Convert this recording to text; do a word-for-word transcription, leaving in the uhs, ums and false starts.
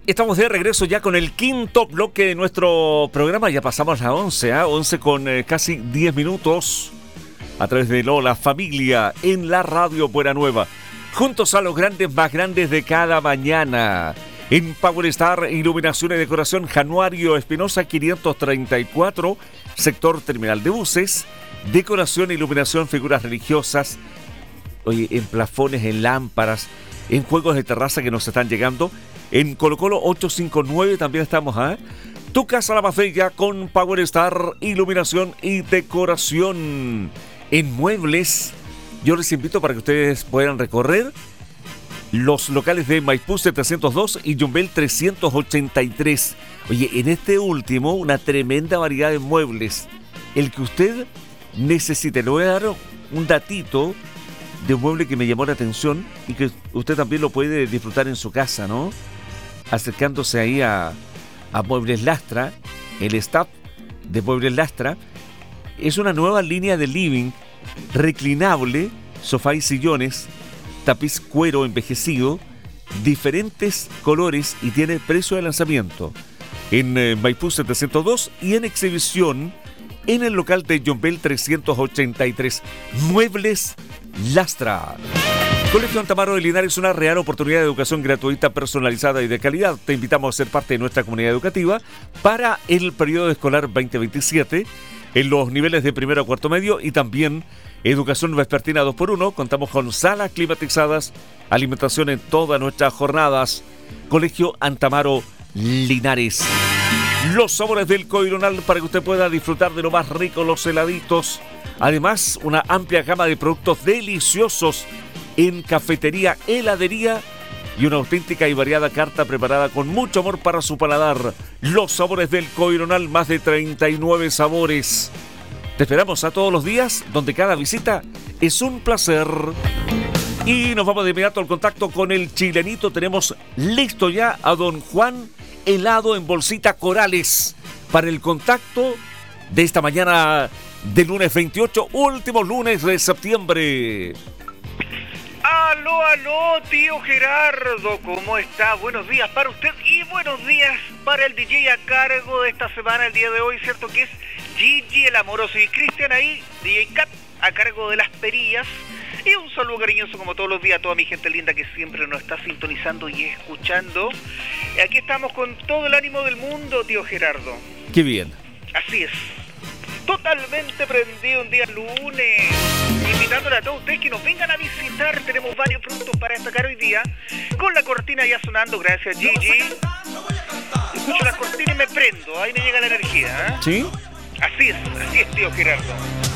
Estamos de regreso ya con el quinto bloque de nuestro programa. Ya pasamos a once, ¿eh? once con eh, casi diez minutos a través de Lola Familia en la Radio Buena Nueva. Juntos a los grandes más grandes de cada mañana. En Power Star, iluminación y decoración, Januario Espinosa quinientos treinta y cuatro, sector terminal de buses. Decoración e iluminación, figuras religiosas, oye, en plafones, en lámparas, en juegos de terraza que nos están llegando. En Colo Colo ochocientos cincuenta y nueve también estamos, ¿eh? Tu casa la más bella con Power Star, iluminación y decoración. En muebles, yo les invito para que ustedes puedan recorrer los locales de Maipú setecientos dos y Yumbel trescientos ochenta y tres. Oye, en este último, una tremenda variedad de muebles. El que usted necesite. Le voy a dar un datito de un mueble que me llamó la atención y que usted también lo puede disfrutar en su casa, ¿no? Acercándose ahí a, a Muebles Lastra, el staff de Muebles Lastra. Es una nueva línea de living reclinable, sofá y sillones, tapiz cuero envejecido, diferentes colores y tiene precio de lanzamiento en eh, Maipú setecientos dos y en exhibición en el local de Yumbel trescientos ochenta y tres. Muebles Lastra. Colegio Antamaro de Linares, una real oportunidad de educación gratuita, personalizada y de calidad. Te invitamos a ser parte de nuestra comunidad educativa para el periodo escolar veinte veintisiete en los niveles de primero a cuarto medio y también educación vespertina dos por uno. Contamos con salas climatizadas, alimentación en todas nuestras jornadas. Colegio Antamaro Linares. Los sabores del Coironal para que usted pueda disfrutar de lo más rico, los heladitos. Además, una amplia gama de productos deliciosos en cafetería, heladería y una auténtica y variada carta preparada con mucho amor para su paladar. Los sabores del Coironal, más de treinta y nueve sabores. Te esperamos a todos los días, donde cada visita es un placer. Y nos vamos de inmediato al contacto con el chilenito. Tenemos listo ya a don Juan Helado en bolsita Corales para el contacto de esta mañana de lunes veintiocho, último lunes de septiembre. Aló, aló, tío Gerardo, ¿cómo está? Buenos días para usted y buenos días para el D J a cargo de esta semana, el día de hoy, ¿cierto? Que es Gigi el Amoroso y Cristian ahí, D J Cat, a cargo de las perillas. Y un saludo cariñoso como todos los días a toda mi gente linda que siempre nos está sintonizando y escuchando. Aquí estamos con todo el ánimo del mundo, tío Gerardo. Qué bien. Así es. Totalmente prendido un día lunes, invitándole a todos ustedes que nos vengan a visitar. Tenemos varios productos para destacar hoy día, con la cortina ya sonando, gracias Gigi. Escucho la cortina y me prendo, ahí me llega la energía, ¿eh? ¿Sí? Así es, así es, tío Gerardo.